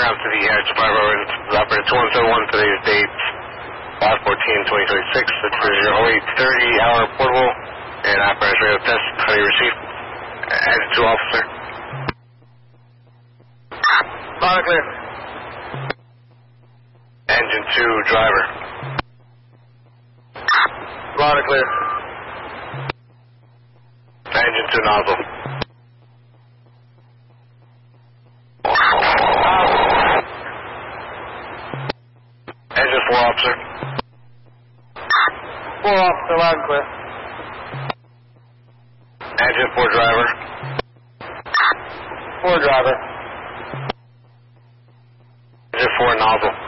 ground to the Survivor operator 2171, today's date 5/14/2026. This is your 0830-hour portable and apparatus radio test. How do you receive? Engine 2 officer. Loud and clear. Engine 2 driver. Loud and clear. Engine 2 nozzle. Engine 4 officer. 4 officer, loud and clear. Engine 4 driver. 4 driver. Engine 4 nozzle.